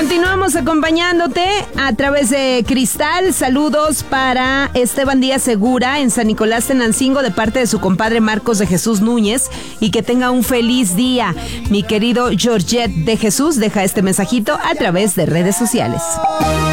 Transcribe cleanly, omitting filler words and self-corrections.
Continuamos acompañándote a través de Cristal. Saludos para Esteban Díaz Segura en San Nicolás Tenancingo de parte de su compadre Marcos de Jesús Núñez, y que tenga un feliz día. Mi querido Georgette de Jesús deja este mensajito a través de redes sociales.